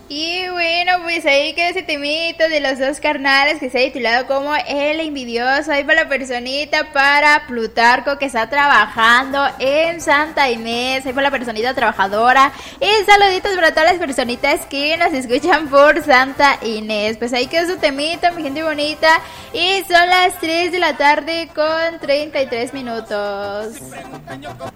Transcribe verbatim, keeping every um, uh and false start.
Y bueno, pues ahí queda ese temito de los dos carnales que se ha titulado como El Envidioso. Ahí para la personita, para Plutarco que está trabajando en Santa Inés. Ahí para la personita trabajadora. Y saluditos para todas las personitas que nos escuchan por Santa Inés. Pues ahí queda su temita, mi gente bonita. Y son las tres de la tarde con treinta y tres minutos.